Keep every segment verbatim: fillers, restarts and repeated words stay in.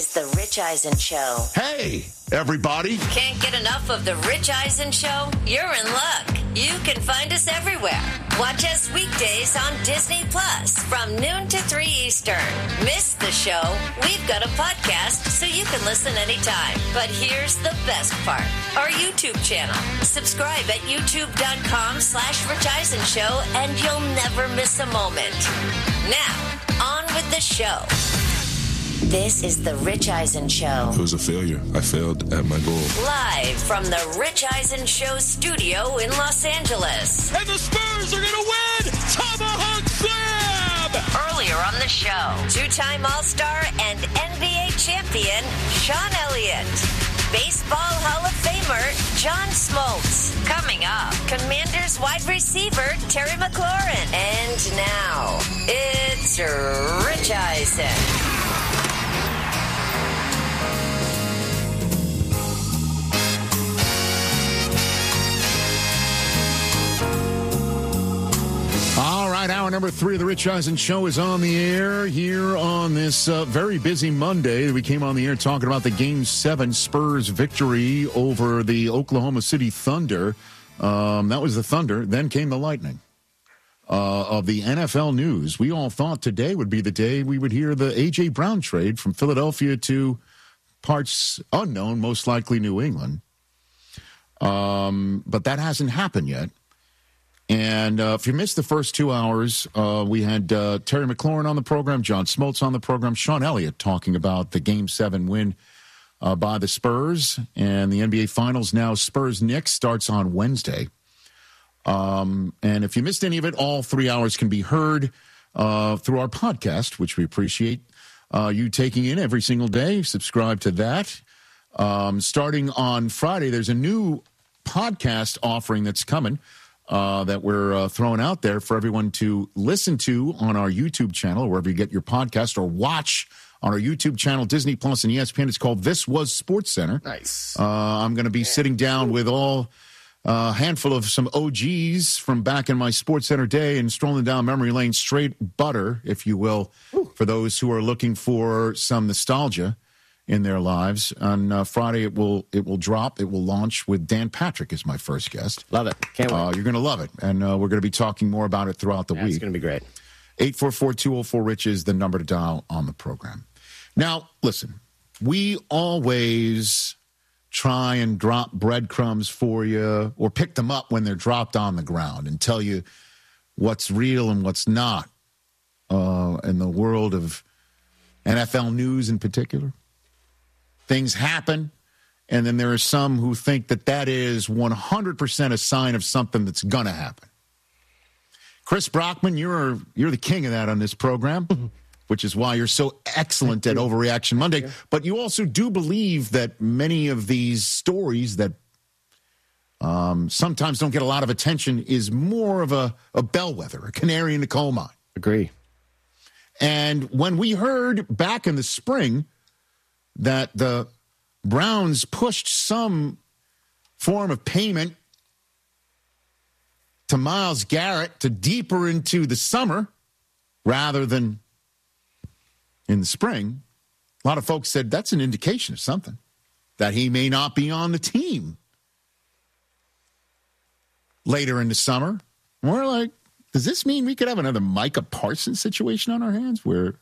It's the Rich Eisen Show. Hey, everybody. Can't get enough of the Rich Eisen Show? You're in luck. You can find us everywhere. Watch us weekdays on Disney Plus from noon to three Eastern. Miss the show? We've got a podcast so you can listen anytime. But here's the best part. Our YouTube channel. Subscribe at youtube.com slash Rich Eisen Show and you'll never miss a moment. Now, on with the show. This is the Rich Eisen Show. It was a failure. I failed at my goal. Live from the Rich Eisen Show studio in Los Angeles. And the Spurs are going to win! Tomahawk Slam! Earlier on the show, two-time All-Star and N B A champion, Sean Elliott. Baseball Hall of Famer, John Smoltz. Coming up, Commanders wide receiver, Terry McLaurin. And now, it's Rich Eisen. All right, hour number three of the Rich Eisen Show is on the air here on this uh, very busy Monday. We came on the air talking about the Game seven Spurs victory over the Oklahoma City Thunder. Um, that was the Thunder. Then came the Lightning. Uh, of the N F L news, we all thought today would be the day we would hear the A J. Brown trade from Philadelphia to parts unknown, most likely New England. Um, but that hasn't happened yet. And uh, if you missed the first two hours, uh, we had uh, Terry McLaurin on the program, John Smoltz on the program, Sean Elliott talking about the Game seven win uh, by the Spurs. And the N B A Finals now, Spurs-Knicks, starts on Wednesday. Um, and if you missed any of it, all three hours can be heard uh, through our podcast, which we appreciate uh, you taking in every single day. Subscribe to that. Um, starting on Friday, there's a new podcast offering that's coming. Uh, that we're uh, throwing out there for everyone to listen to on our YouTube channel, wherever you get your podcast, or watch on our YouTube channel, Disney Plus and E S P N. It's called This Was Sports Center. Nice. Uh, I'm going to be sitting down with all a uh, handful of some O Gs from back in my Sports Center day and strolling down memory lane, straight butter, if you will, Ooh. for those who are looking for some nostalgia in their lives. On uh, Friday, it will it will drop. It will launch with Dan Patrick as my first guest. Love it. Can't wait. Uh, you're going to love it. And uh, we're going to be talking more about it throughout the yeah, week. It's going to be great. eight four four, two oh four, RICH is the number to dial on the program. Now, listen, we always try and drop breadcrumbs for you or pick them up when they're dropped on the ground and tell you what's real and what's not uh, in the world of N F L news in particular. Things happen, and then there are some who think that that is one hundred percent a sign of something that's going to happen. Chris Brockman, you're you're the king of that on this program, which is why you're so excellent at Overreaction Monday. But you also do believe that many of these stories that um, sometimes don't get a lot of attention is more of a, a bellwether, a canary in the coal mine. Agree. And when we heard back in the spring that the Browns pushed some form of payment to Myles Garrett to deeper into the summer rather than in the spring, a lot of folks said that's an indication of something, that he may not be on the team later in the summer. We're like, does this mean we could have another Micah Parsons situation on our hands where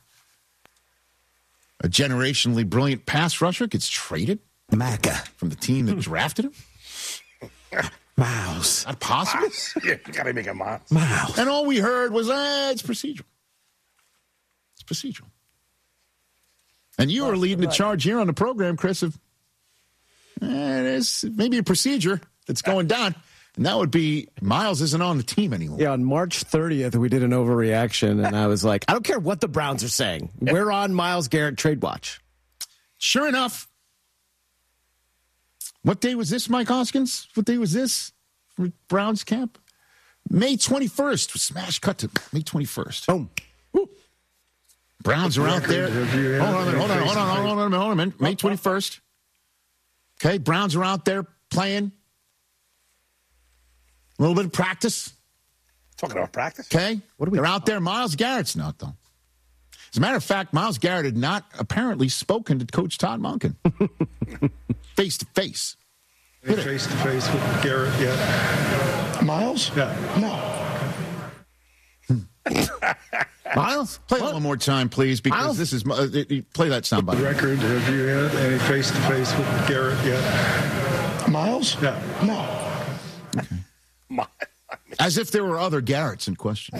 a generationally brilliant pass rusher gets traded Micah from the team that drafted him? Mouse. Not possible. Yeah, you got to make a mouse. Mouse. And all we heard was, ah, it's procedural. It's procedural. And you are leading the charge here on the program, Chris, of eh, there's maybe a procedure that's going down. And that would be Myles isn't on the team anymore. Yeah, on March thirtieth, we did an overreaction, and I was like, I don't care what the Browns are saying. We're on Myles Garrett trade watch. Sure enough. What day was this, Mike Hoskins? What day was this for Browns camp? May twenty-first. Smash cut to May twenty-first. Boom. Woo. Browns are out there. Hold on, hold on, hold on, hold on, hold on, hold on a minute. May twenty-first. Okay, Browns are out there playing. A little bit of practice. Talking about practice? Okay. What are we They're out there. Myles Garrett's not, though. As a matter of fact, Myles Garrett had not apparently spoken to Coach Todd Monken face to face. Face to face with Garrett yet? Myles? Yeah. No. Myles, play it one more time, please, because Myles? this is uh, play that soundbite. Record, have you had any face to face with Garrett yet? Myles? Yeah. No. Okay. As if there were other Garretts in question.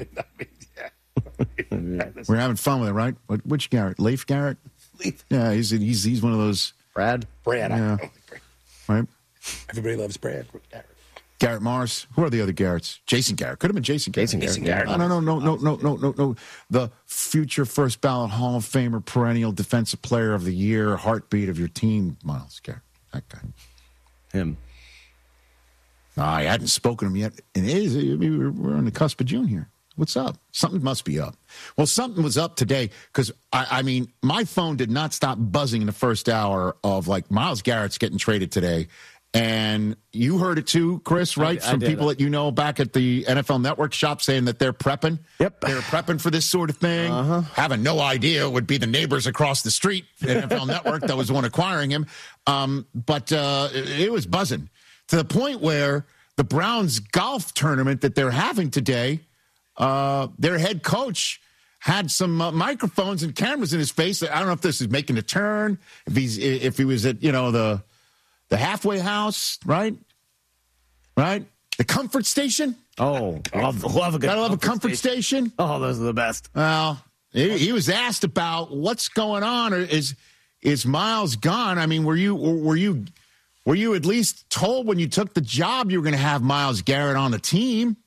We're having fun with it, right? What, which Garrett? Leif Garrett? Leif. Yeah, he's he's he's one of those. Brad? Brad. Yeah. I Brad. Right? Everybody loves Brad. Garrett Morris. Who are the other Garretts? Jason Garrett. Could have been Jason Garrett. Jason Garrett. Jason Garrett. No, no, no, no, no, no, no, no. The future first ballot Hall of Famer, perennial defensive player of the year, heartbeat of your team, Myles Garrett. That guy. Him. No, I hadn't spoken to him yet. And it is, we're on the cusp of June here. What's up? Something must be up. Well, something was up today because, I, I mean, my phone did not stop buzzing in the first hour of, like, Myles Garrett's getting traded today. And you heard it too, Chris, right? I, I From did. people that you know back at the N F L Network shop saying that they're prepping. Yep. They're prepping for this sort of thing. Uh-huh. Having no idea it would be the neighbors across the street at N F L Network that was the one acquiring him. Um, but uh, it, it was buzzing to the point where the Browns golf tournament that they're having today, uh, their head coach had some uh, microphones and cameras in his face. I don't know if this is making a turn, if he's if he was at, you know, the the halfway house, right? Right? The comfort station? Oh, love, love a good Gotta love a comfort station. Oh, those are the best. Well, he, he was asked about what's going on. Or is is Myles gone? I mean, were you were you were you at least told when you took the job you were going to have Myles Garrett on the team?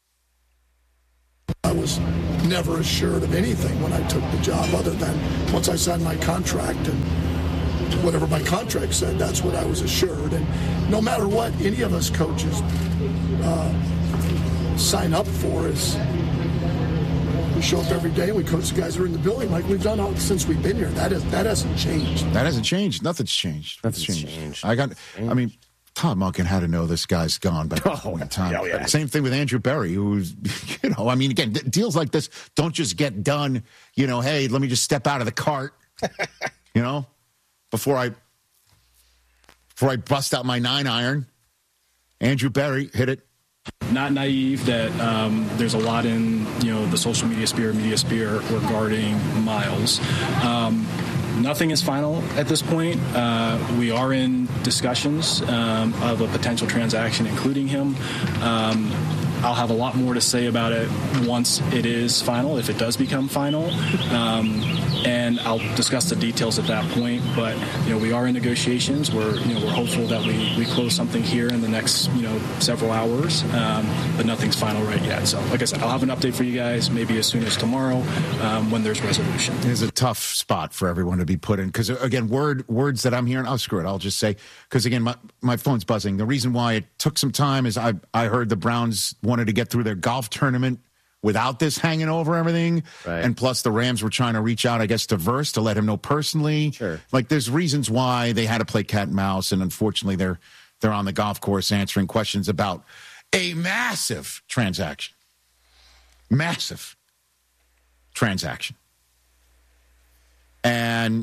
I was never assured of anything when I took the job, other than once I signed my contract and whatever my contract said, that's what I was assured. And no matter what any of us coaches uh, sign up for is we show up every day and we coach the guys who are in the building like we've done all, since we've been here. That is that hasn't changed. That hasn't changed. Nothing's changed. Nothing's changed. changed. I got. I mean, Todd Monken had to know this guy's gone by that point in time. Oh, yeah. Same thing with Andrew Berry, who's, you know, I mean, again, d- deals like this don't just get done. You know, hey, let me just step out of the cart. You know. Before I before I bust out my nine iron, Andrew Berry hit it. Not naive that um, there's a lot in you know the social media sphere, media sphere regarding Myles. Um, nothing is final at this point. Uh, we are in discussions um, of a potential transaction, including him. Um, I'll have a lot more to say about it once it is final, if it does become final. Um, and I'll discuss the details at that point. But, you know, we are in negotiations. We're, you know, we're hopeful that we, we close something here in the next, you know, several hours. Um, but nothing's final right yet. So, like I said, I'll have an update for you guys maybe as soon as tomorrow um, when there's resolution. It is a tough spot for everyone to be put in because, again, word words that I'm hearing, oh, screw it, I'll just say, because, again, my, my phone's buzzing. The reason why it took some time is I, I heard the Browns wanted to get through their golf tournament without this hanging over everything. Right. And plus the Rams were trying to reach out, I guess, to Verse to let him know personally. Sure. Like there's reasons why they had to play cat and mouse. And unfortunately they're, they're on the golf course answering questions about a massive transaction, massive transaction. And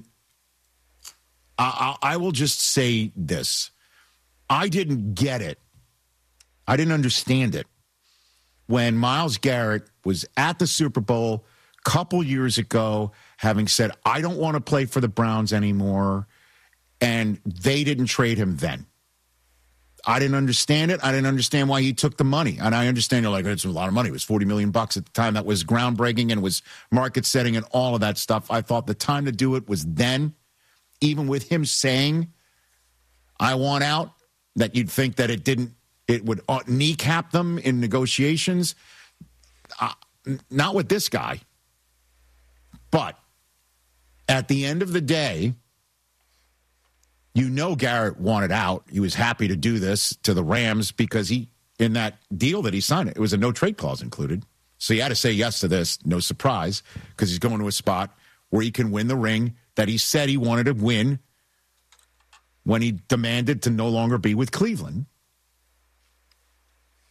I, I, I will just say this. I didn't get it. I didn't understand it when Myles Garrett was at the Super Bowl a couple years ago, having said, I don't want to play for the Browns anymore, and they didn't trade him then. I didn't understand it. I didn't understand why he took the money. And I understand you're like, it's a lot of money. It was forty million bucks at the time. That was groundbreaking and was market setting and all of that stuff. I thought the time to do it was then, even with him saying, I want out, that you'd think that it didn't, it would kneecap them in negotiations. Uh, not with this guy. But at the end of the day, you know Garrett wanted out. He was happy to do this to the Rams because he, in that deal that he signed, it was a no-trade clause included. So he had to say yes to this, no surprise, because he's going to a spot where he can win the ring that he said he wanted to win when he demanded to no longer be with Cleveland.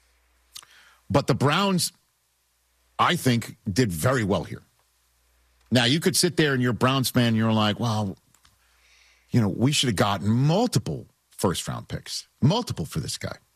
But the Browns, I think, did very well here. Now, you could sit there and you're a Browns fan, and you're like, well, you know, we should have gotten multiple first-round picks, multiple for this guy.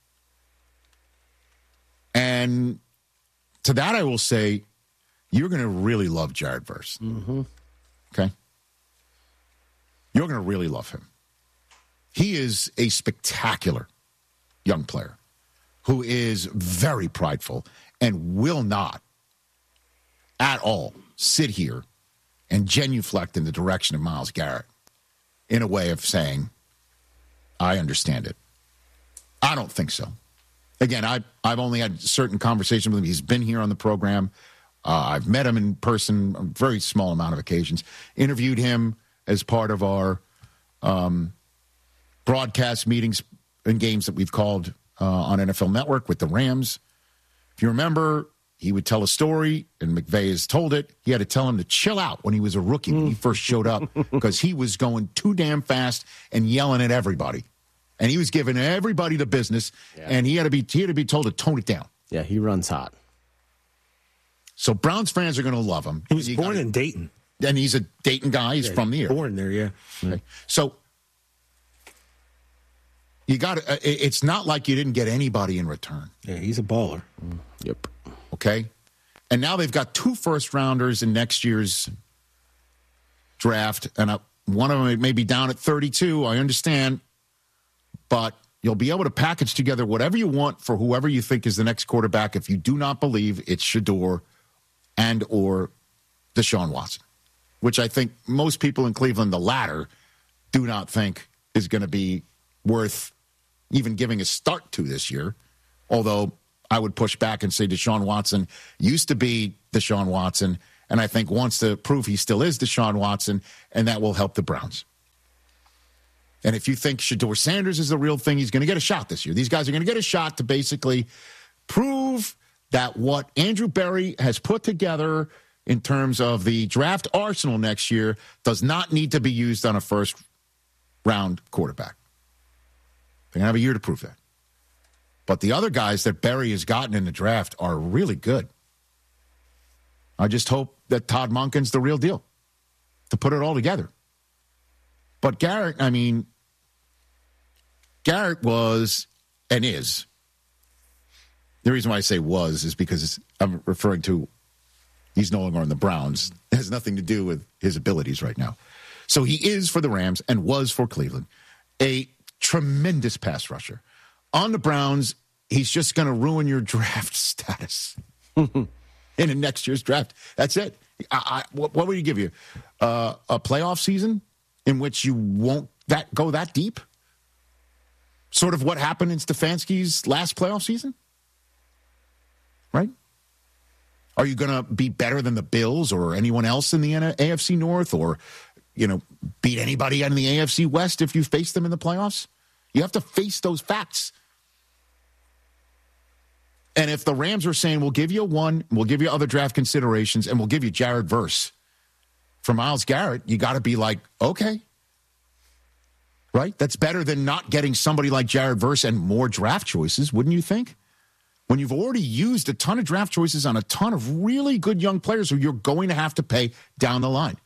And to that, I will say, you're going to really love Jared Verse. Mm-hmm. Okay? You're going to really love him. He is a spectacular young player who is very prideful and will not at all sit here and genuflect in the direction of Myles Garrett in a way of saying, I understand it. I don't think so. Again, I, I've only had certain conversations with him. He's been here on the program. Uh, I've met him in person a very small amount of occasions. Interviewed him as part of our um, broadcast meetings and games that we've called uh, on N F L Network with the Rams. If you remember, he would tell a story, and McVay has told it. He had to tell him to chill out when he was a rookie, when he first showed up, because he was going too damn fast and yelling at everybody. And he was giving everybody the business, yeah. and he had to be he had to be told to tone it down. Yeah, he runs hot. So Browns fans are going to love him. He was you born gotta, in Dayton. And he's a Dayton guy. He's yeah, from the area. Born there, yeah. Okay. So you got to, it's not like you didn't get anybody in return. Yeah, he's a baller. Mm. Yep. Okay. And now they've got two first rounders in next year's draft. And uh, one of them may be down at thirty-two. I understand. But you'll be able to package together whatever you want for whoever you think is the next quarterback if you do not believe it's Shedeur and or Deshaun Watson, which I think most people in Cleveland, the latter, do not think is going to be worth even giving a start to this year. Although I would push back and say Deshaun Watson used to be Deshaun Watson, and I think wants to prove he still is Deshaun Watson, and that will help the Browns. And if you think Shedeur Sanders is the real thing, he's going to get a shot this year. These guys are going to get a shot to basically prove that what Andrew Berry has put together in terms of the draft arsenal next year does not need to be used on a first-round quarterback. They're going to have a year to prove that. But the other guys that Berry has gotten in the draft are really good. I just hope that Todd Monken's the real deal to put it all together. But Garrett, I mean, Garrett was and is. The reason why I say was is because I'm referring to he's no longer on the Browns. It has nothing to do with his abilities right now. So he is for the Rams and was for Cleveland a tremendous pass rusher. On the Browns, he's just going to ruin your draft status in the next year's draft. That's it. I, I, what, what would he give you? Uh, a playoff season in which you won't that go that deep? Sort of what happened in Stefanski's last playoff season? Right? Are you going to be better than the Bills or anyone else in the A F C North, or, you know, beat anybody in the A F C West if you face them in the playoffs? You have to face those facts. And if the Rams are saying, we'll give you a one, we'll give you other draft considerations, and we'll give you Jared Verse for Myles Garrett, you got to be like, okay. Right? That's better than not getting somebody like Jared Verse and more draft choices, wouldn't you think? When you've already used a ton of draft choices on a ton of really good young players who you're going to have to pay down the line.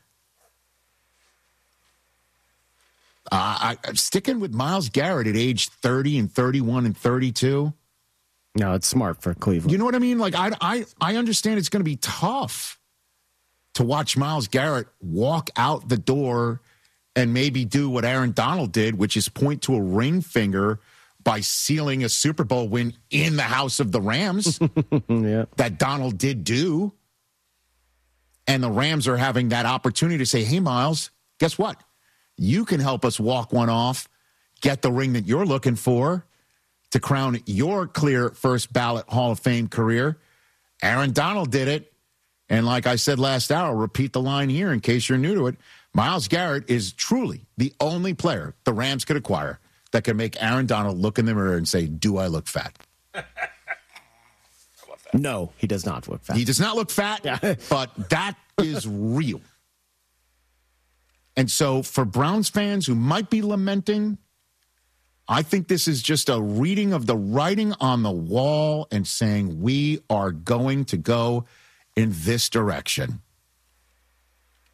Uh, I, I'm sticking with Myles Garrett at age thirty and thirty-one and thirty-two. No, it's smart for Cleveland. You know what I mean? Like, I, I, I understand it's going to be tough to watch Myles Garrett walk out the door and maybe do what Aaron Donald did, which is point to a ring finger by sealing a Super Bowl win in the house of the Rams. Yeah. That Donald did do. And the Rams are having that opportunity to say, hey, Myles, guess what? You can help us walk one off, get the ring that you're looking for to crown your clear first ballot Hall of Fame career. Aaron Donald did it. And like I said last hour, repeat the line here in case you're new to it. Myles Garrett is truly the only player the Rams could acquire that can make Aaron Donald look in the mirror and say, do I look fat? No, he does not look fat. He does not look fat, yeah. But that is real. And so for Browns fans who might be lamenting, I think this is just a reading of the writing on the wall and saying we are going to go in this direction.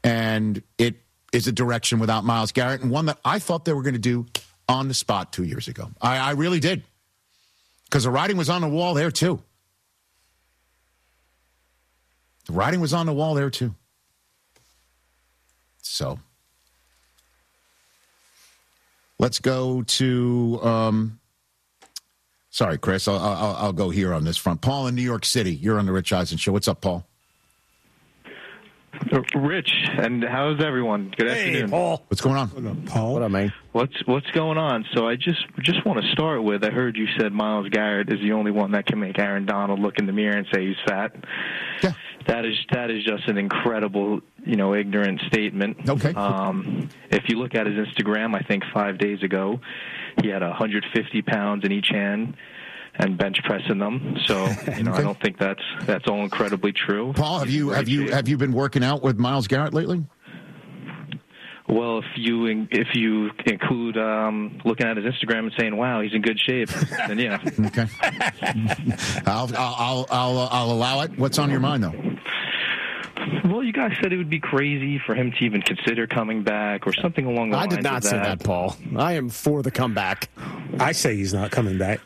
And it is a direction without Myles Garrett, and one that I thought they were going to do on the spot two years ago. I, I really did. Because the writing was on the wall there, too. The writing was on the wall there, too. So, let's go to, um, sorry, Chris, I'll, I'll, I'll go here on this front. Paul in New York City, you're on the Rich Eisen Show. What's up, Paul? Rich, and how's everyone? Good hey, afternoon. Paul. What's going on? What up, Paul? What up, man? What's what's going on? So I just just want to start with, I heard you said Myles Garrett is the only one that can make Aaron Donald look in the mirror and say he's fat. Yeah. That is that is just an incredible, you know, ignorant statement. Okay. Um, if you look at his Instagram, I think five days ago, he had one hundred fifty pounds in each hand and bench pressing them. So, you know, okay. I don't think that's that's all incredibly true. Paul, have you have you have you been working out with Myles Garrett lately? Well, if you if you include um, looking at his Instagram and saying, "Wow, he's in good shape," then yeah. Okay. I'll I'll I'll I'll allow it. What's on your mind, though? Well, you guys said it would be crazy for him to even consider coming back or something along the I lines did not of say that. that, Paul. I am for the comeback. I say he's not coming back.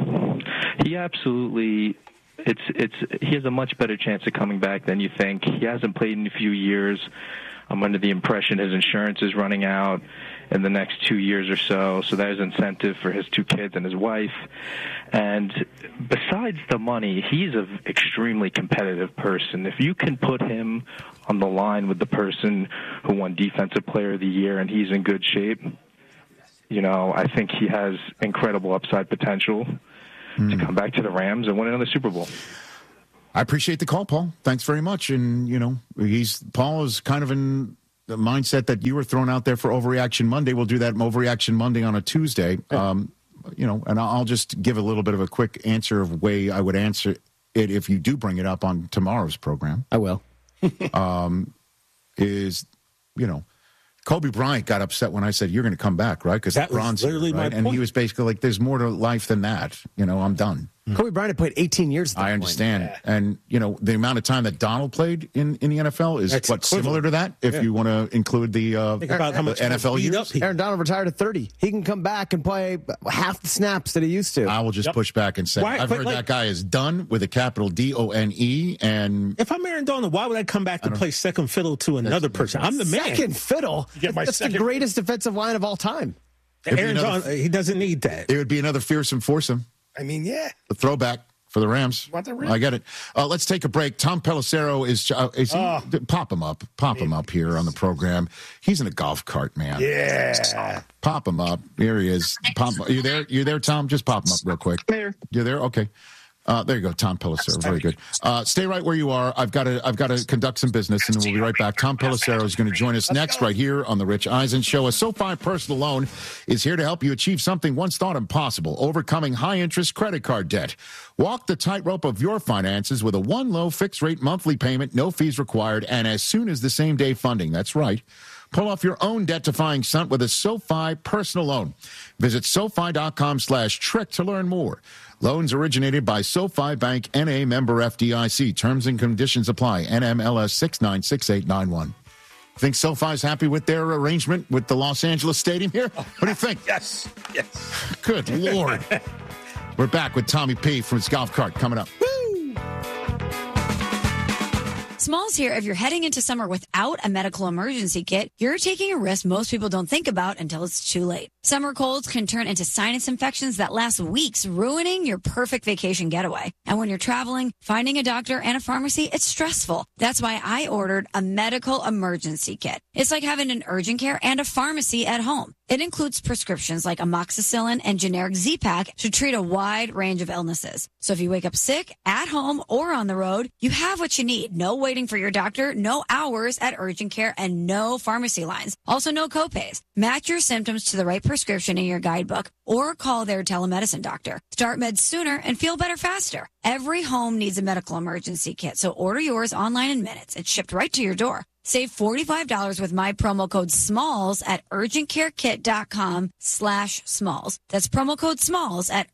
He absolutely, it's it's he has a much better chance of coming back than you think. He hasn't played in a few years. I'm under the impression his insurance is running out in the next two years or so, so there's incentive for his two kids and his wife. And besides the money, he's an extremely competitive person. If you can put him on the line with the person who won Defensive Player of the Year and he's in good shape, you know, I think he has incredible upside potential to come back to the Rams and win another Super Bowl. I appreciate the call, Paul. Thanks very much. And, you know, he's Paul is kind of in the mindset that you were thrown out there for Overreaction Monday. We'll do that Overreaction Monday on a Tuesday. Um, you know, and I'll just give a little bit of a quick answer of way I would answer it if you do bring it up on tomorrow's program. I will. um, is, you know, Kobe Bryant got upset when I said, you're going to come back, right? Because LeBron's literally here, right? my And point. he was basically like, there's more to life than that. You know, I'm done. Kobe Bryant had played eighteen years at that I understand. point. And, you know, the amount of time that Donald played in, in the N F L is, That's what, equivalent. similar to that? If Yeah. you want to include the, uh, Think about how much the N F L beat years? up he- Aaron Donald retired at thirty. He can come back and play half the snaps that he used to. I will just Yep. push back and say, Why- I've but heard like- that guy is done with a capital D O N E. And If I'm Aaron Donald, why would I come back to play second fiddle to another person? I'm the man. Second fiddle. get my That's second- the greatest defensive line of all time. It'd be Aaron another- Donald, he doesn't need that. it would be another fearsome foursome. I mean, yeah. The throwback for the Rams. Want the Rams? I get it. Uh, let's take a break. Tom Pelissero is, uh, is he, Oh. pop him up. Pop him up here on the program. He's in a golf cart, man. Yeah. Pop him up. Here he is. Pop. Are you there? You there, Tom? Just pop him up real quick. There. You there? Okay. Uh, there you go, Tom Pelissero. Very good. Uh, stay right where you are. I've got to. I've got to conduct some business, and we'll be right back. Tom Pelissero is going to join us next, right here on the Rich Eisen Show. A SoFi personal loan is here to help you achieve something once thought impossible: overcoming high-interest credit card debt. Walk the tightrope of your finances with a one low fixed-rate monthly payment, no fees required, and as soon as the same-day funding. That's right. Pull off your own debt-defying stunt with a SoFi personal loan. Visit SoFi.com slash trick to learn more. Loans originated by SoFi Bank, N A member F D I C. Terms and conditions apply. N M L S six nine six eight nine one. Think SoFi's happy with their arrangement with the Los Angeles Stadium here? What do you think? Yes. Yes. Good Lord. We're back with Tommy P. from his golf cart coming up. Smalls here. If you're heading into summer without a medical emergency kit, you're taking a risk most people don't think about until it's too late. Summer colds can turn into sinus infections that last weeks, ruining your perfect vacation getaway. And when you're traveling, finding a doctor and a pharmacy, it's stressful. That's why I ordered a medical emergency kit. It's like having an urgent care and a pharmacy at home. It includes prescriptions like amoxicillin and generic Z-Pak to treat a wide range of illnesses. So if you wake up sick, at home, or on the road, you have what you need. No waiting for your doctor, no hours at urgent care, and no pharmacy lines. Also, no copays. Match your symptoms to the right prescription in your guidebook or call their telemedicine doctor. Start meds sooner and feel better faster. Every home needs a medical emergency kit, so order yours online in minutes. It's shipped right to your door. Save forty-five dollars with my promo code SMALLS at urgentcarekit.com slash SMALLS. That's promo code SMALLS at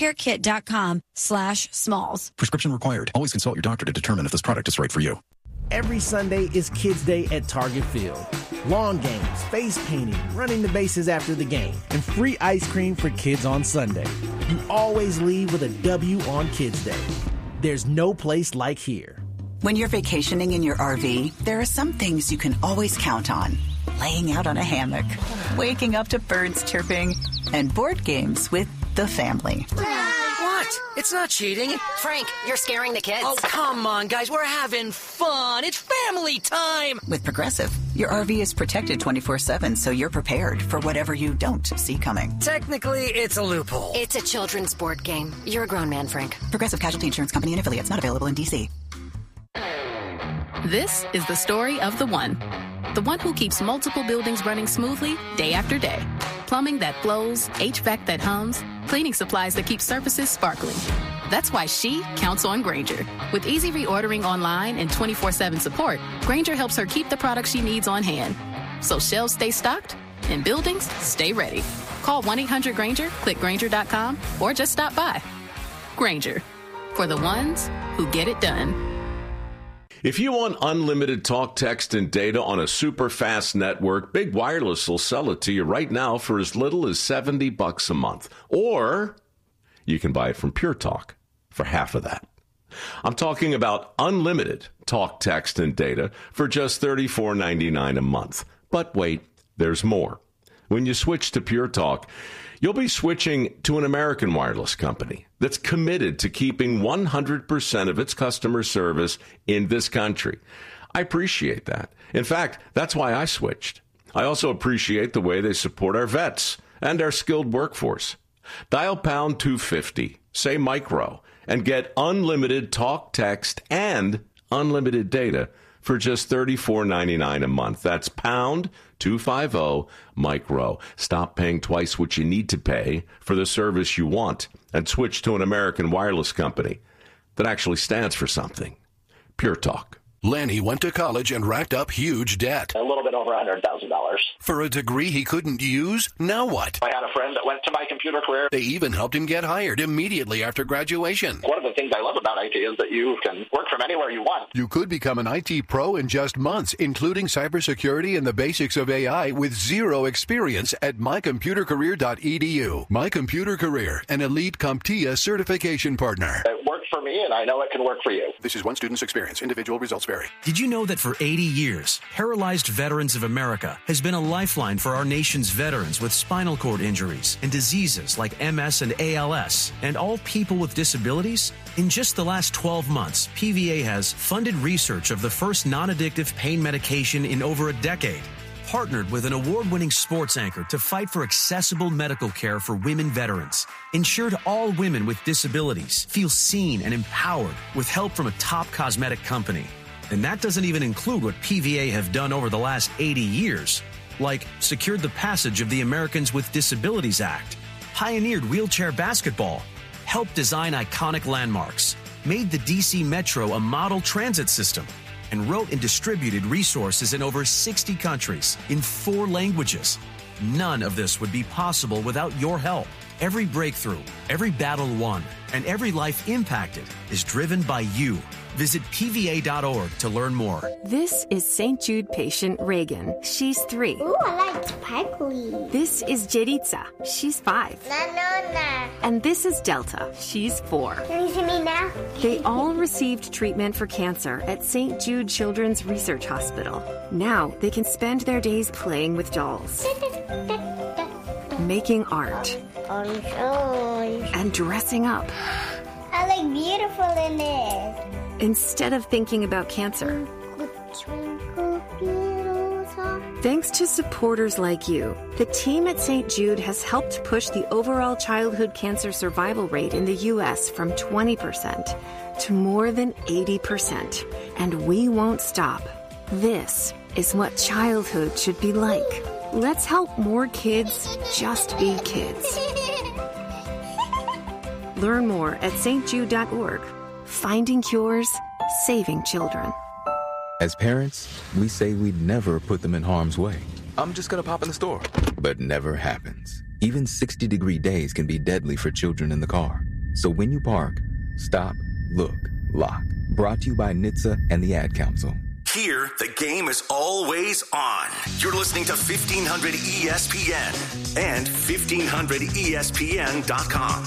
urgentcarekit.com slash SMALLS. Prescription required. Always consult your doctor to determine if this product is right for you. every Sunday is Kids Day at Target Field. Lawn games, face painting, running the bases after the game, and free ice cream for kids on Sunday. You always leave with a W on Kids Day. There's no place like here. When you're vacationing in your R V, there are some things you can always count on. Laying out on a hammock, waking up to birds chirping, and board games with the family. What? It's not cheating. Frank, you're scaring the kids. Oh, come on, guys. We're having fun. It's family time. With Progressive, your R V is protected twenty-four seven, so you're prepared for whatever you don't see coming. Technically, it's a loophole. It's a children's board game. You're a grown man, Frank. Progressive Casualty Insurance Company and affiliates, not available in D C. This is the story of the one. The one who keeps multiple buildings running smoothly day after day. Plumbing that flows, H V A C that hums, cleaning supplies that keep surfaces sparkling. That's why she counts on Grainger. With easy reordering online and twenty-four seven support, Grainger helps her keep the products she needs on hand. So shelves stay stocked and buildings stay ready. Call one eight hundred Grainger, click Grainger dot com, or just stop by. Grainger, for the ones who get it done. If you want unlimited talk, text, and data on a super fast network, Big Wireless will sell it to you right now for as little as seventy bucks a month. Or you can buy it from Pure Talk for half of that. I'm talking about unlimited talk, text, and data for just thirty-four ninety-nine a month. But wait, there's more. When you switch to Pure Talk, you'll be switching to an American wireless company that's committed to keeping one hundred percent of its customer service in this country. I appreciate that. In fact, that's why I switched. I also appreciate the way they support our vets and our skilled workforce. Dial pound two fifty, say micro, and get unlimited talk, text, and unlimited data for just thirty-four ninety-nine a month. That's pound two fifty micro. Stop paying twice what you need to pay for the service you want and switch to an American wireless company that actually stands for something. Pure Talk. Lanny went to college and racked up huge debt. A little bit over one hundred thousand dollars. For a degree he couldn't use? Now what? I had a friend that went to My Computer Career. They even helped him get hired immediately after graduation. One of the things I love about I T is that you can work from anywhere you want. You could become an I T pro in just months, including cybersecurity and the basics of A I with zero experience at my computer career dot e d u. My Computer Career, an elite CompTIA certification partner. It worked for me, and I know it can work for you. This is one student's experience. Individual results vary. Did you know that for eighty years, Paralyzed Veterans of America has been a lifeline for our nation's veterans with spinal cord injuries and diseases like M S and A L S, and all people with disabilities? In just the last twelve months, P V A has funded research of the first non-addictive pain medication in over a decade, partnered with an award-winning sports anchor to fight for accessible medical care for women veterans, ensured all women with disabilities feel seen and empowered with help from a top cosmetic company. And that doesn't even include what P V A have done over the last eighty years, like secured the passage of the Americans with Disabilities Act, pioneered wheelchair basketball, helped design iconic landmarks, made the D C Metro a model transit system, and wrote and distributed resources in over sixty countries in four languages. None of this would be possible without your help. Every breakthrough, every battle won, and every life impacted is driven by you. Visit P V A dot org to learn more. This is Saint Jude patient Reagan. She's three. Ooh, I like sparkly. This is Jeritza. She's five. Nanona. And this is Delta. She's four. Can you see me now? They all received treatment for cancer at Saint Jude Children's Research Hospital. Now they can spend their days playing with dolls, making art, and dressing up. I look beautiful in this. Instead of thinking about cancer. Thanks to supporters like you, the team at Saint Jude has helped push the overall childhood cancer survival rate in the U S from twenty percent to more than eighty percent. And we won't stop. This is what childhood should be like. Let's help more kids just be kids. Learn more at saint jude dot org. Finding cures, saving children. As parents, we say we'd never put them in harm's way. I'm just gonna pop in the store. But never happens. Even sixty degree days can be deadly for children in the car. So when you park, stop, look, lock. Brought to you by N H T S A and the Ad Council. Here, the game is always on. You're listening to fifteen hundred E S P N and fifteen hundred E S P N dot com.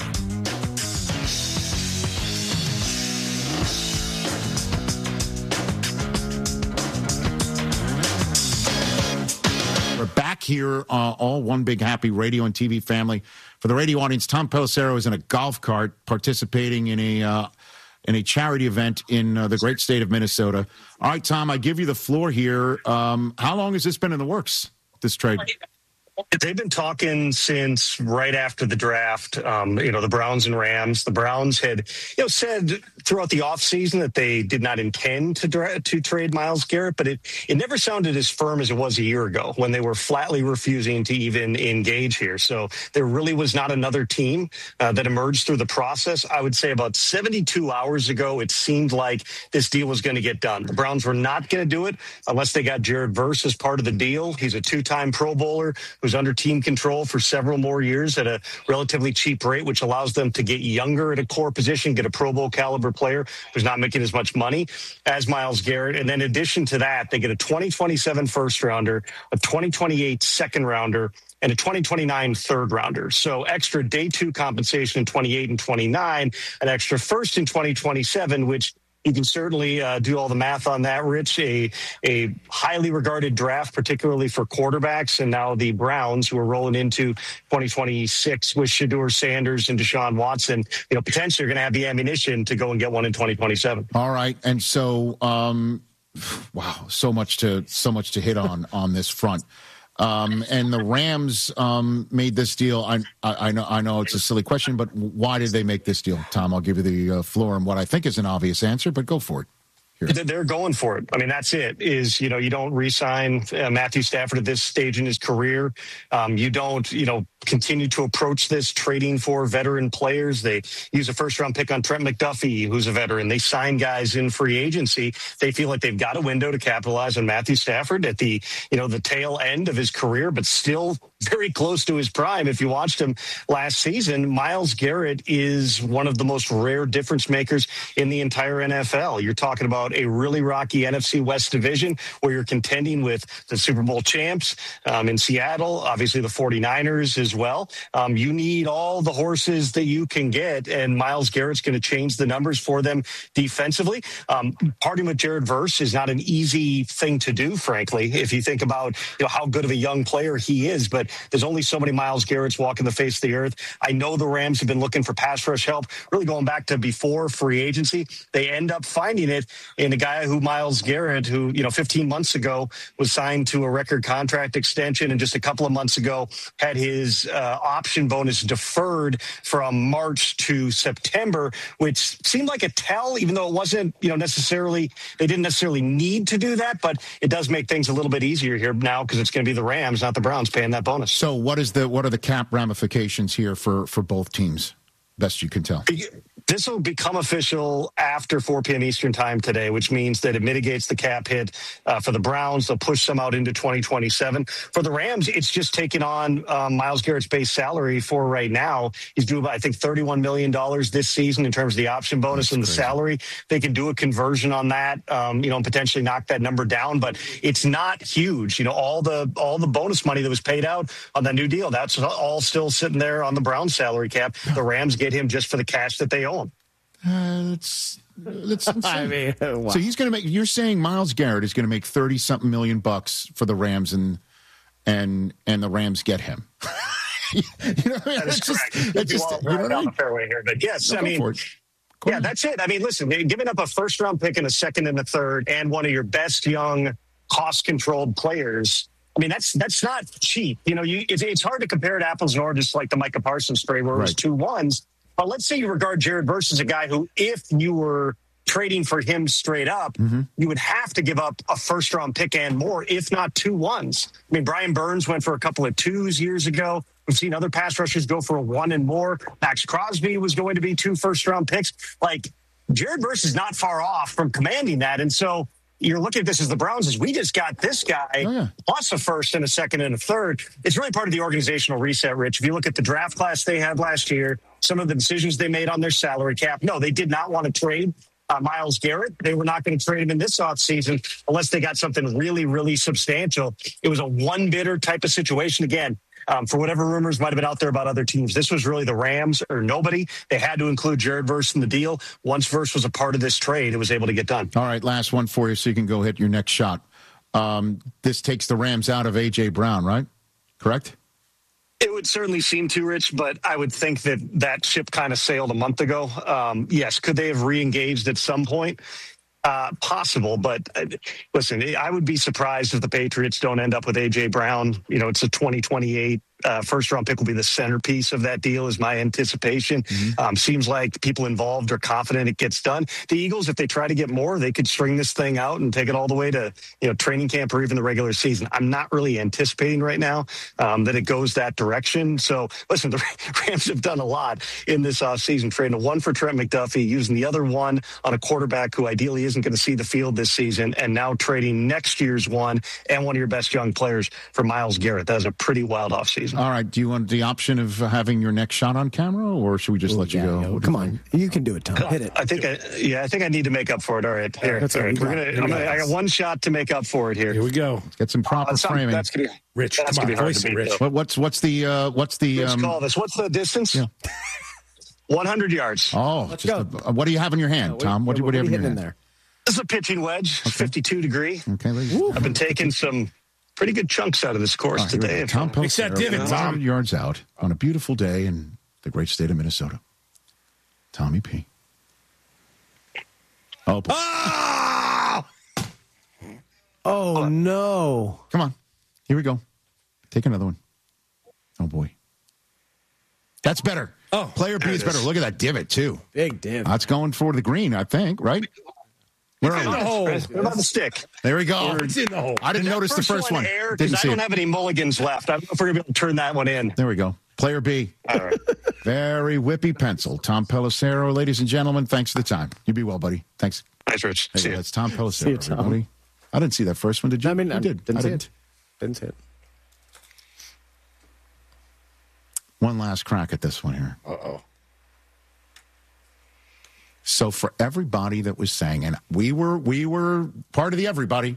We're back here, uh, all one big happy radio and T V family. For the radio audience, Tom Pelissero is in a golf cart participating in a uh, in a charity event in uh, the great state of Minnesota. All right, Tom, I give you the floor here. Um, how long has this been in the works, this trade? They've been talking since right after the draft, um, you know, the Browns and Rams. The Browns had, you know, said throughout the offseason that they did not intend to dra- to trade Myles Garrett, but it, it never sounded as firm as it was a year ago when they were flatly refusing to even engage here. So there really was not another team uh, that emerged through the process. I would say about seventy-two hours ago, it seemed like this deal was going to get done. The Browns were not going to do it unless they got Jared Verse as part of the deal. He's a two-time Pro Bowler who's under team control for several more years at a relatively cheap rate, which allows them to get younger at a core position, get a Pro Bowl caliber player who's not making as much money as Myles Garrett. And then in addition to that, they get a twenty twenty-seven first rounder, a twenty twenty-eight second rounder, and a twenty twenty-nine third rounder. So extra day two compensation in twenty-eight and twenty-nine, an extra first in twenty twenty-seven, which you can certainly uh, do all the math on that, Rich. A a highly regarded draft, particularly for quarterbacks, and now the Browns, who are rolling into twenty twenty-six with Shedeur Sanders and Deshaun Watson, you know, potentially are going to have the ammunition to go and get one in twenty twenty-seven. All right, and so, um, wow, so much to so much to hit on on this front. Um, and the Rams um, made this deal. I, I, I know I know it's a silly question, but why did they make this deal? Tom, I'll give you the uh, floor and what I think is an obvious answer, but go for it. Here. They're going for it. I mean, that's it. Is, you know, you don't re-sign uh, Matthew Stafford at this stage in his career. Um, you don't, you know, continue to approach this trading for veteran players. They use a first-round pick on Trent McDuffie, who's a veteran. They sign guys in free agency. They feel like they've got a window to capitalize on Matthew Stafford at the, you know, the tail end of his career, but still very close to his prime. If you watched him last season, Myles Garrett is one of the most rare difference makers in the entire N F L. You're talking about a really rocky N F C West division where you're contending with the Super Bowl champs um, in Seattle, obviously the forty-niners as well. Um, you need all the horses that you can get, and Myles Garrett's going to change the numbers for them defensively. Um, parting with Jared Verse is not an easy thing to do, frankly, if you think about, you know, how good of a young player he is, but there's only so many Myles Garretts walking the face of the earth. I know the Rams have been looking for pass rush help, really going back to before free agency. They end up finding it in a guy who Myles Garrett, who, you know, fifteen months ago was signed to a record contract extension, and just a couple of months ago had his uh, option bonus deferred from March to September, which seemed like a tell, even though it wasn't, you know, necessarily, they didn't necessarily need to do that, but it does make things a little bit easier here now because it's going to be the Rams, not the Browns, paying that bonus. So what is the what are the cap ramifications here for, for both teams, best you can tell? This will become official after four p.m. Eastern time today, which means that it mitigates the cap hit uh, for the Browns. They'll push some out into twenty twenty-seven. For the Rams, it's just taking on um, Myles Garrett's base salary for right now. He's due about, I think, thirty-one million dollars this season in terms of the option bonus. That's and the crazy. Salary. They can do a conversion on that, um, you know, and potentially knock that number down, but it's not huge. You know, all the all the bonus money that was paid out on that new deal, that's all still sitting there on the Browns salary cap. The Rams get him just for the cash that they own. Uh, it's, it's I mean, wow. So he's going to make. You're saying Myles Garrett is going to make thirty something million bucks for the Rams, and and and the Rams get him. you know, what I mean? That is it's correct. just, it's just well, you know down I mean? the fairway here, but yes, no, I mean, yeah, ahead. that's it. I mean, listen, giving up a first round pick and a second and a third, and one of your best young, cost controlled players. I mean, that's that's not cheap. You know, you it's, it's hard to compare it apples and oranges like the Micah Parsons trade where it was right. two ones. But let's say you regard Jared Verse as a guy who, if you were trading for him straight up, mm-hmm. you would have to give up a first-round pick and more, if not two ones. I mean, Brian Burns went for a couple of twos years ago. We've seen other pass rushers go for a one and more. Max Crosby was going to be two first-round picks. Like, Jared Verse is not far off from commanding that. And so you're looking at this as the Browns as we just got this guy oh, yeah. plus a first and a second and a third. It's really part of the organizational reset, Rich. If you look at the draft class they had last year, some of the decisions they made on their salary cap, no, they did not want to trade Uh, Myles Garrett, they were not going to trade him in this offseason unless they got something really, really substantial. It was a one-bidder type of situation. Again, um, for whatever rumors might have been out there about other teams, this was really the Rams or nobody. They had to include Jared Verse in the deal. Once Verse was a part of this trade, it was able to get done. All right, last one for you so you can go hit your next shot. Um, this takes the Rams out of A J. Brown, right? Correct? It would certainly seem to, Rich, but I would think that that ship kind of sailed a month ago. Um, yes, could they have re-engaged at some point? Uh, possible, but uh, listen, I would be surprised if the Patriots don't end up with A J. Brown. You know, it's a twenty twenty-eight uh, first-round pick will be the centerpiece of that deal is my anticipation. Mm-hmm. Um, seems like people involved are confident it gets done. The Eagles, if they try to get more, they could string this thing out and take it all the way to, you know, training camp or even the regular season. I'm not really anticipating right now um, that it goes that direction. So, listen, the Rams have done a lot in this offseason, trading one for Trent McDuffie, using the other one on a quarterback who ideally isn't going to see the field this season, and now trading next year's one and one of your best young players for Myles Garrett. That was a pretty wild offseason. All right. Do you want the option of having your next shot on camera, or should we just Ooh, let you yeah, go? Yo, come on. You can do it, Tom. Hit it. I think I, yeah, I think I need to make up for it. All right. Here. That's all right. We're gonna, I'm gonna, I got one shot to make up for it here. Here we go. Let's get some proper uh, that's framing. Not, that's gonna be, Rich, that's come gonna on, be hard voice to it, beat, Rich. What, what's what's the uh, what's the Let's um, call this. What's the distance? Yeah. one hundred yards. Oh, let's just go. A, what do you have in your hand, no, Tom? What, what, do, what do you have in your hand? in there? This is a pitching wedge, okay. fifty-two degree. Okay, ladies. I've been taking some pretty good chunks out of this course right, today. Tom Fix that divot, one Tom. hundred yards out on a beautiful day in the great state of Minnesota. Tommy P. Oh, boy. Oh! Oh, no. Come on. Here we go. Take another one. Oh, boy. That's better. Oh, Player B is better. Look at that divot, too. Big div. That's going for the green, I think, right? Where are we? What about the stick? There we go. It's in the hole. I didn't notice the first one. Air, Didn't I see don't it. have any mulligans left. I don't know if we're going to be able to turn that one in. There we go. Player B. All right. Very whippy pencil. Tom Pelissero, ladies and gentlemen, thanks for the time. You be well, buddy. Thanks. Thanks, Rich. Hey, see that's Tom Pelissero, See you, Tom. everybody. I didn't see that first one. Did you? I mean, you I did. didn't I see didn't. it. Didn't see it. One last crack at this one here. Uh-oh. So for everybody that was saying, and we were we were part of the everybody,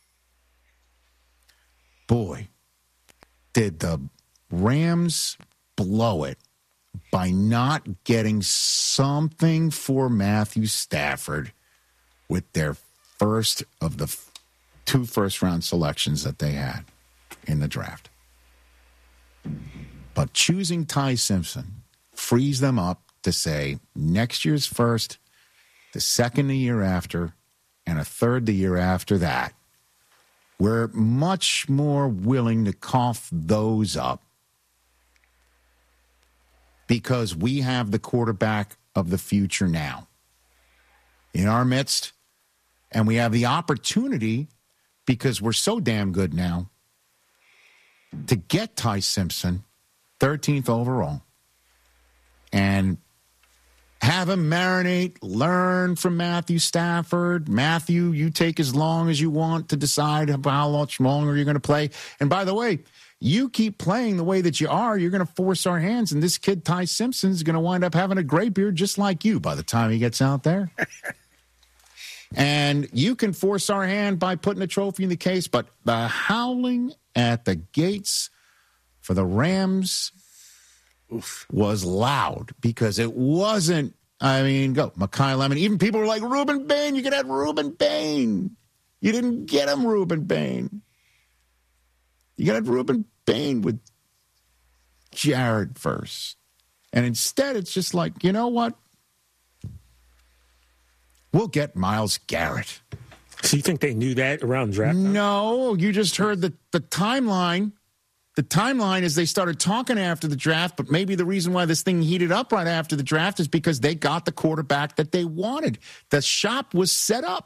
boy, did the Rams blow it by not getting something for Matthew Stafford with their first of the f- two first-round selections that they had in the draft. But choosing Ty Simpson frees them up to say next year's first, the second the year after, and a third the year after that. We're much more willing to cough those up because we have the quarterback of the future now in our midst, and we have the opportunity, because we're so damn good now, to get Ty Simpson, thirteenth overall, and have him marinate, learn from Matthew Stafford. Matthew, you take as long as you want to decide how much longer you're going to play. And by the way, you keep playing the way that you are, you're going to force our hands, and this kid, Ty Simpson, is going to wind up having a gray beard just like you by the time he gets out there. And you can force our hand by putting a trophy in the case, but the howling at the gates for the Rams Oof. was loud because it wasn't, I mean, go, Mekhi Lemon. Even people were like, Reuben Bain, you could have Reuben Bain. You didn't get him, Reuben Bain. You got to have Reuben Bain with Jared first. And instead, it's just like, you know what? We'll get Myles Garrett. So you think they knew that around draft time? No, you just heard the, the timeline. The timeline is they started talking after the draft, but maybe the reason why this thing heated up right after the draft is because they got the quarterback that they wanted. The shop was set up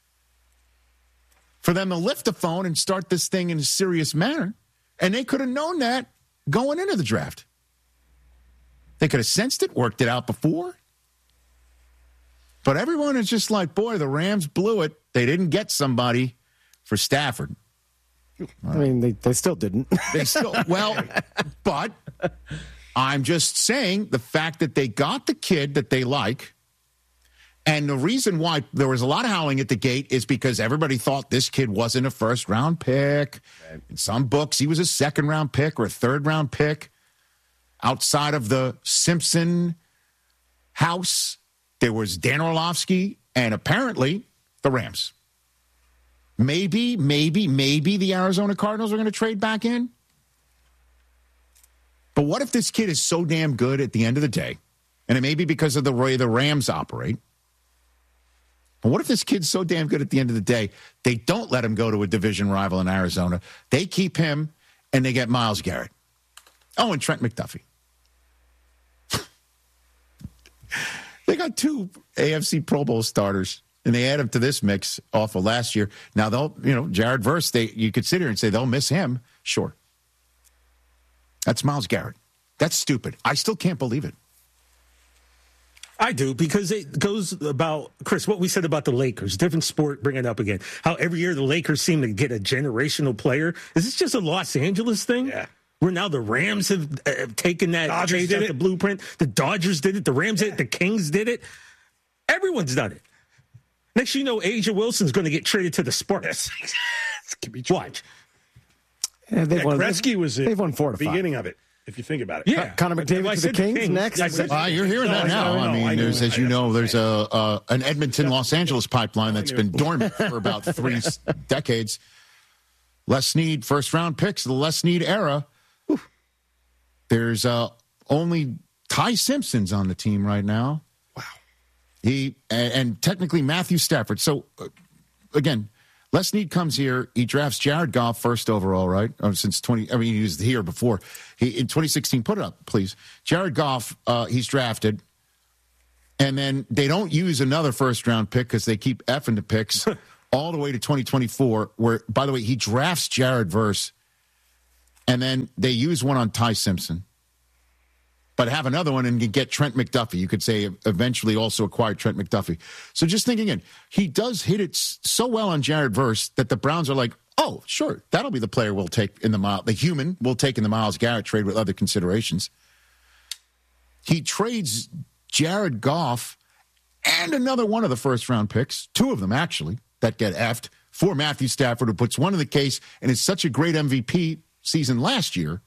for them to lift the phone and start this thing in a serious manner, and they could have known that going into the draft. They could have sensed it, worked it out before. But everyone is just like, boy, the Rams blew it. They didn't get somebody for Stafford. I mean, they, they still didn't. They still, well, but I'm just saying the fact that they got the kid that they like And the reason why there was a lot of howling at the gate is because everybody thought this kid wasn't a first-round pick. Right. In some books, he was a second-round pick or a third-round pick. Outside of the Simpson house, there was Dan Orlovsky and apparently the Rams. Maybe, maybe, maybe the Arizona Cardinals are going to trade back in. But what if this kid is so damn good at the end of the day, and it may be because of the way the Rams operate, but what if this kid's so damn good at the end of the day, they don't let him go to a division rival in Arizona. They keep him, and they get Myles Garrett. Oh, and Trent McDuffie. They got two A F C Pro Bowl starters, and they add them to this mix off of last year. Now, they'll, you know, Jared Verse, they, you could sit here and say they'll miss him. Sure. That's Myles Garrett. That's stupid. I still can't believe it. I do, because it goes about, Chris, what we said about the Lakers, different sport, bring it up again. How every year the Lakers seem to get a generational player. Is this just a Los Angeles thing? Yeah. Where now the Rams have, uh, have taken that, Dodgers did it. the blueprint. The Dodgers did it. The Rams did it. The Kings did it. Everyone's done it. Next thing you know, Asia Wilson's going to get traded to the Sparks. Watch. Yeah, they've yeah, won, Gretzky was the they've won four to five. beginning of it. If you think about it. Yeah. Connor McDavid to the Kings, Kings next. Uh, you're hearing that now. I, I mean, I there's, as you know, there's a uh, an Edmonton-Los Angeles pipeline that's been dormant for about three decades. Les Snead, first-round picks of the Les Snead era. Oof. There's uh, only Ty Simpson's on the team right now. Wow. He and, and technically Matthew Stafford. So, uh, again, Les Snead comes here. He drafts Jared Goff first overall, right? Oh, since twenty, I mean, he was here before. He in twenty sixteen. Put it up, please. Jared Goff. Uh, he's drafted, and then they don't use another first round pick because they keep effing the picks all the way to twenty twenty-four. Where, by the way, he drafts Jared Verse, and then they use one on Ty Simpson, but have another one and get Trent McDuffie. You could say eventually also acquired Trent McDuffie. So just thinking in, he does hit it so well on Jared Verse that the Browns are like, oh, sure, that'll be the player we'll take in the mile, the human we'll take in the Myles Garrett trade with other considerations. He trades Jared Goff and another one of the first round picks, two of them actually, that get effed for Matthew Stafford, who puts one in the case and is such a great M V P season last year.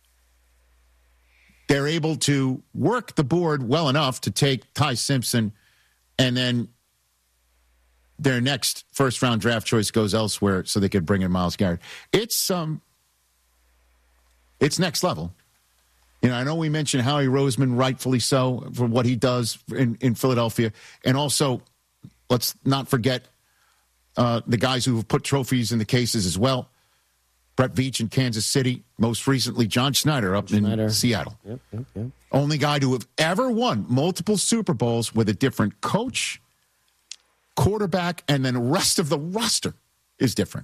They're able to work the board well enough to take Ty Simpson, and then their next first-round draft choice goes elsewhere so they could bring in Myles Garrett. It's um, it's next level. You know, I know we mentioned Howie Roseman, rightfully so, for what he does in, in Philadelphia. And also, let's not forget uh, the guys who have put trophies in the cases as well. Brett Veach in Kansas City. Most recently, John Schneider up Schneider. in Seattle. Yep, yep, yep. Only guy to have ever won multiple Super Bowls with a different coach, quarterback, and then the rest of the roster is different.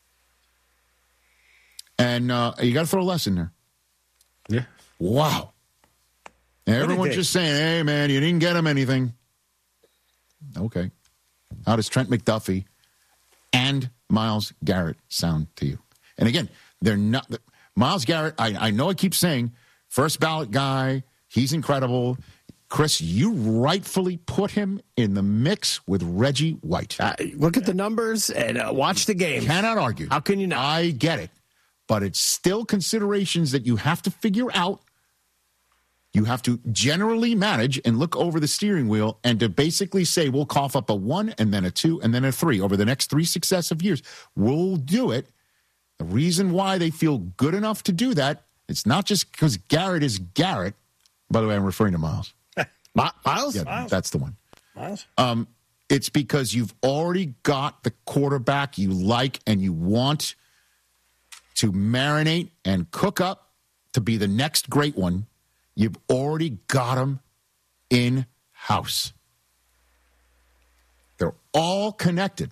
And uh, you got to throw less in there. Yeah. Wow. Everyone's just saying, hey, man, you didn't get him anything. Okay. How does Trent McDuffie and Myles Garrett sound to you? And again, they're not – Myles Garrett, I, I know I keep saying, first ballot guy, he's incredible. Chris, you rightfully put him in the mix with Reggie White. Uh, look at the numbers and uh, watch the game. Cannot argue. How can you not? I get it. But it's still considerations that you have to figure out. You have to generally manage and look over the steering wheel and to basically say, we'll cough up a one and then a two and then a three over the next three successive years. We'll do it. The reason why they feel good enough to do that, it's not just because Garrett is Garrett. By the way, I'm referring to Myles. Myles? Yeah, Myles? that's the one. Myles? Um, it's because you've already got the quarterback you like and you want to marinate and cook up to be the next great one. You've already got him in-house. They're all connected.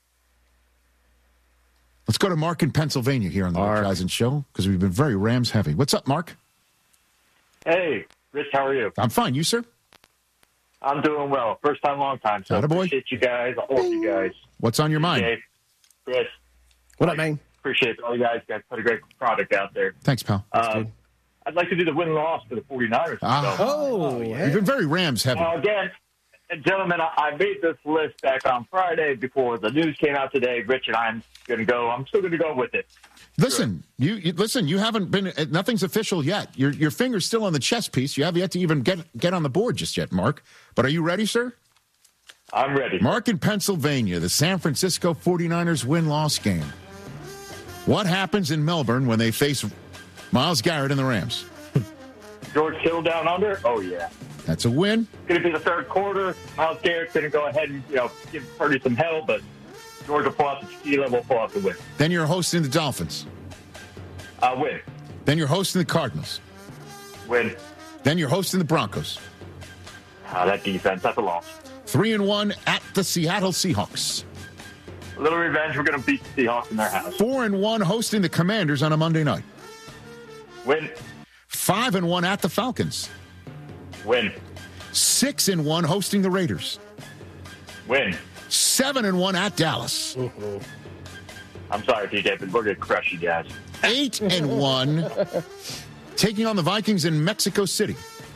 Let's go to Mark in Pennsylvania here on the Rich Eisen Show because we've been very Rams heavy. What's up, Mark? Hey, Rich, how are you? I'm fine. You, sir? I'm doing well. First time, long time. So Attaboy. Appreciate you guys, all of you guys. What's on your mind? Dave, Chris. What up, man? Appreciate all you guys. You guys put a great product out there. Thanks, pal. Um, I'd like to do the win-loss for the 49ers. Ah. So. Oh, yeah. You've been very Rams heavy. Uh, again, And gentlemen, I, I made this list back on Friday before the news came out today. Rich and I'm going to go. I'm still going to go with it. Listen, you, you listen. You haven't been. Nothing's official yet. Your your finger's still on the chess piece. You have yet to even get get on the board just yet, Mark. But are you ready, sir? I'm ready. Mark in Pennsylvania. The San Francisco forty-niners win-loss game. What happens in Melbourne when they face Myles Garrett and the Rams? George Kittle down under. Oh yeah. That's a win. It's going to be the third quarter. Myles Garrett's going to go ahead and you know give Purdy some hell, but George will pull out the tequila, will pull out the win. Then you're hosting the Dolphins. Uh, win. Then you're hosting the Cardinals. Win. Then you're hosting the Broncos. Uh, that defense, that's a loss. Three and one at the Seattle Seahawks. A little revenge. We're going to beat the Seahawks in their house. Four and one hosting the Commanders on a Monday night. Win. Five and one at the Falcons. Win. Six and one hosting the Raiders. Win. Seven and one at Dallas. Mm-hmm. I'm sorry, P J, but we're going to crush you guys. Eight and one taking on the Vikings in Mexico City.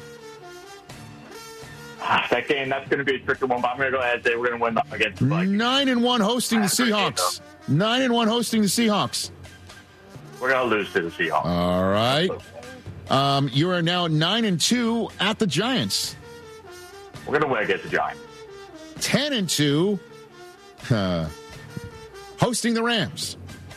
Ah, that game, that's going to be a tricky one, but I'm going to go ahead and say we're going to win against the Vikings. Nine and one hosting the Seahawks. Nine and one hosting the Seahawks. We're going to lose to the Seahawks. All right. Um, you are now nine and two at the Giants. We're going to win against the Giants. Ten and two, uh, hosting the Rams.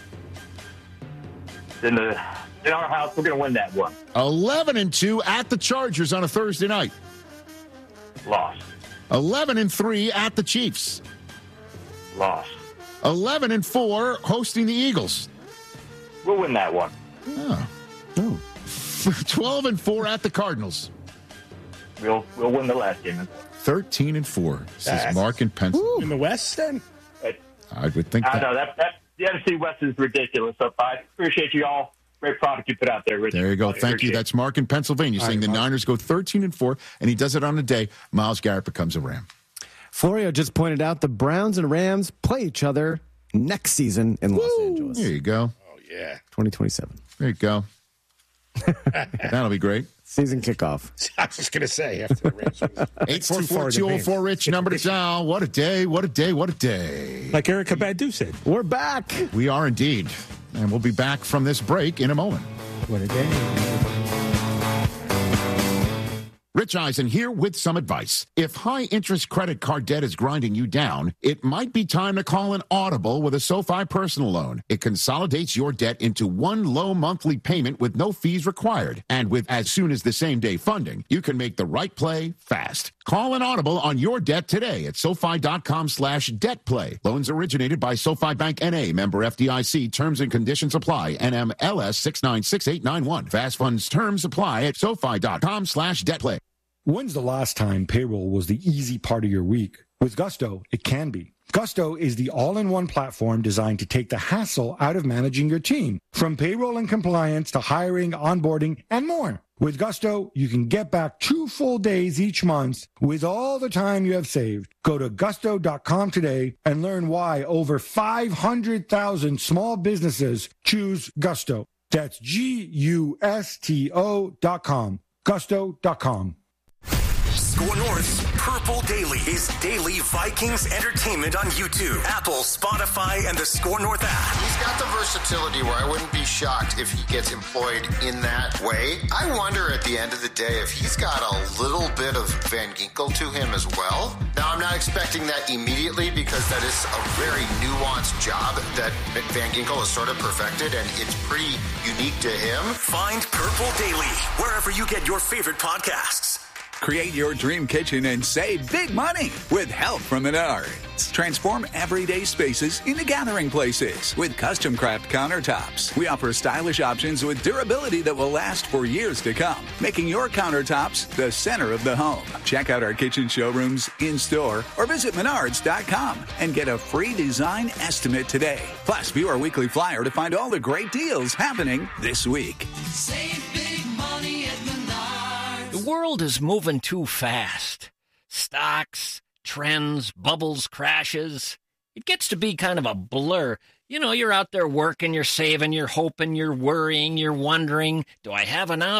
In the in our house, we're going to win that one. Eleven and two at the Chargers on a Thursday night. Loss. Eleven and three at the Chiefs. Loss. Eleven and four hosting the Eagles. We'll win that one. Oh. oh. Twelve and four at the Cardinals. We'll we'll win the last game. Thirteen and four. This is Mark in Pennsylvania. In the West, then? I would think I that. know that, that the N F C West is ridiculous. So I appreciate you all. Great product you put out there, Rich. There you go. Thank you. That's Mark in Pennsylvania saying the Niners go thirteen and four, and he does it on a day Myles Garrett becomes a Ram. Florio just pointed out the Browns and Rams play each other next season in Woo! Los Angeles. There you go. Oh, yeah. twenty twenty-seven. There you go. That'll be great. Season kickoff. I was just going to say after the Rams. eight four four, two oh four, Rich, number to dial. What a day, what a day, what a day. Like Erica Badu said. We're back. We are indeed. And we'll be back from this break in a moment. What a day. Rich Eisen here with some advice. If high-interest credit card debt is grinding you down, it might be time to call an Audible with a SoFi personal loan. It consolidates your debt into one low monthly payment with no fees required. And with as soon as the same-day funding, you can make the right play fast. Call an Audible on your debt today at SoFi.com slash debt play. Loans originated by SoFi Bank N A, member F D I C. Terms and conditions apply. N M L S six nine six eight nine one. Fast funds terms apply at SoFi.com slash debt play. When's the last time payroll was the easy part of your week? With Gusto, it can be. Gusto is the all-in-one platform designed to take the hassle out of managing your team, from payroll and compliance to hiring, onboarding, and more. With Gusto, you can get back two full days each month with all the time you have saved. Go to gusto dot com today and learn why over five hundred thousand small businesses choose Gusto. That's G U S T O dot com. gusto dot com. Score North's Purple Daily is daily Vikings entertainment on YouTube, Apple, Spotify, and the Score North app. He's got the versatility where I wouldn't be shocked if he gets employed in that way. I wonder at the end of the day if he's got a little bit of Van Ginkel to him as well. Now, I'm not expecting that immediately because that is a very nuanced job that Van Ginkel has sort of perfected, and it's pretty unique to him. Find Purple Daily wherever you get your favorite podcasts. Create your dream kitchen and save big money with help from Menards. Transform everyday spaces into gathering places with custom craft countertops. We offer stylish options with durability that will last for years to come, making your countertops the center of the home. Check out our kitchen showrooms in-store or visit menards dot com and get a free design estimate today. Plus, view our weekly flyer to find all the great deals happening this week. Save big money at Menards. The world is moving too fast. Stocks, trends, bubbles, crashes. It gets to be kind of a blur. You know, you're out there working, you're saving, you're hoping, you're worrying, you're wondering, do I have enough?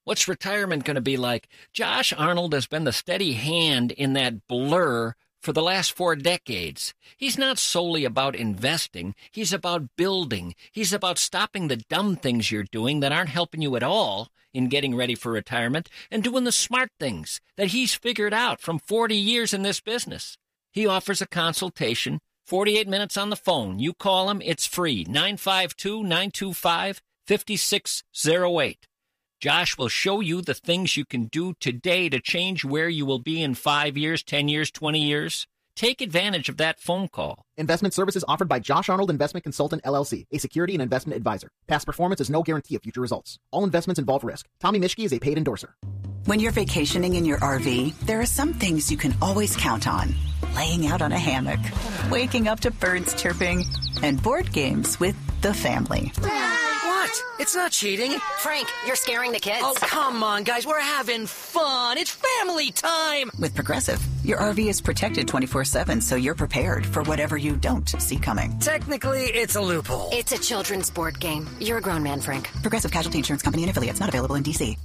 What's retirement going to be like? Josh Arnold has been the steady hand in that blur for the last four decades. He's not solely about investing. He's about building. He's about stopping the dumb things you're doing that aren't helping you at all in getting ready for retirement and doing the smart things that he's figured out from forty years in this business. He offers a consultation, forty-eight minutes on the phone. You call him, it's free, nine five two, nine two five, five six zero eight. Josh will show you the things you can do today to change where you will be in five years, ten years, twenty years. Take advantage of that phone call. Investment services offered by Josh Arnold Investment Consultant, L L C, a security and investment advisor. Past performance is no guarantee of future results. All investments involve risk. Tommy Mischke is a paid endorser. When you're vacationing in your R V, there are some things you can always count on. Laying out on a hammock, waking up to birds chirping, and board games with the family. What? It's not cheating. Frank, you're scaring the kids. Oh, come on, guys. We're having fun. It's family time. With Progressive, your R V is protected twenty-four seven, so you're prepared for whatever you don't see coming. Technically, it's a loophole. It's a children's board game. You're a grown man, Frank. Progressive Casualty Insurance Company and affiliates, not available in D C.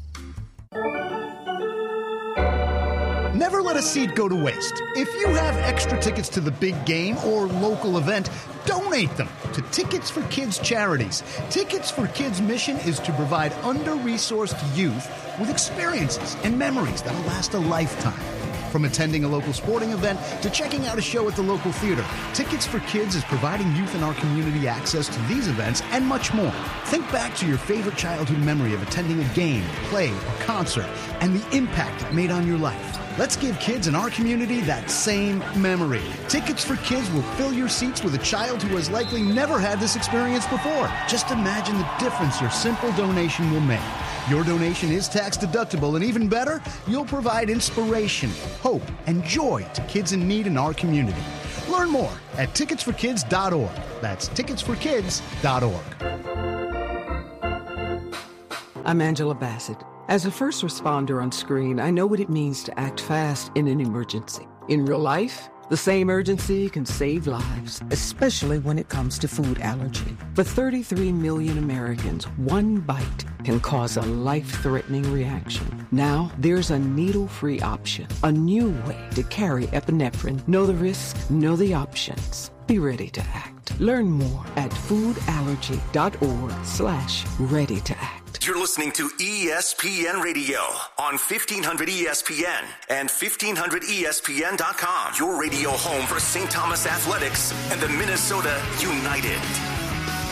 Never let a seat go to waste. If you have extra tickets to the big game or local event, donate them to Tickets for Kids charities. Tickets for Kids' mission is to provide under-resourced youth with experiences and memories that'll last a lifetime. From attending a local sporting event to checking out a show at the local theater, Tickets for Kids is providing youth in our community access to these events and much more. Think back to your favorite childhood memory of attending a game, play, or concert, and the impact it made on your life. Let's give kids in our community that same memory. Tickets for Kids will fill your seats with a child who has likely never had this experience before. Just imagine the difference your simple donation will make. Your donation is tax deductible, and even better, you'll provide inspiration, hope, and joy to kids in need in our community. Learn more at tickets for kids dot org. That's tickets for kids dot org. I'm Angela Bassett. As a first responder on screen, I know what it means to act fast in an emergency. In real life, the same urgency can save lives, especially when it comes to food allergy. For thirty-three million Americans, one bite can cause a life-threatening reaction. Now, there's a needle-free option, a new way to carry epinephrine. Know the risk, know the options. Be ready to act. Learn more at foodallergy.org slash ready to act. You're listening to E S P N Radio on fifteen hundred E S P N and fifteen hundred E S P N dot com. Your radio home for Saint Thomas Athletics and the Minnesota United.